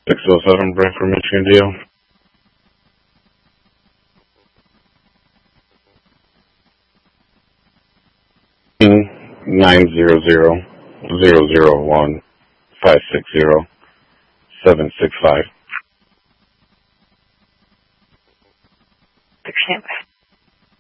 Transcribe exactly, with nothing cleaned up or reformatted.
six oh seven Branford, Michigan, D L. Nine zero zero zero zero one five six zero seven six five. Stand by.